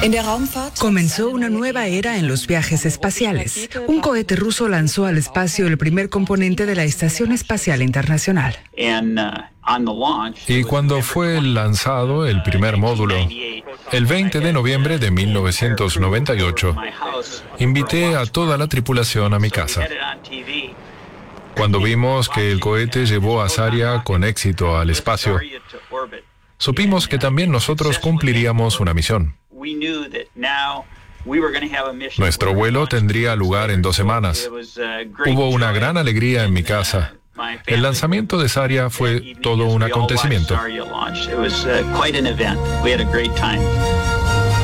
Comenzó una nueva era en los viajes espaciales. Un cohete ruso lanzó al espacio el primer componente de la Estación Espacial Internacional. Y cuando fue lanzado el primer módulo, el 20 de noviembre de 1998, invité a toda la tripulación a mi casa. Cuando vimos que el cohete llevó a Zarya con éxito al espacio, supimos que también nosotros cumpliríamos una misión. Nuestro vuelo tendría lugar en 2 semanas. Hubo una gran alegría en mi casa. El lanzamiento de Zarya fue todo un acontecimiento.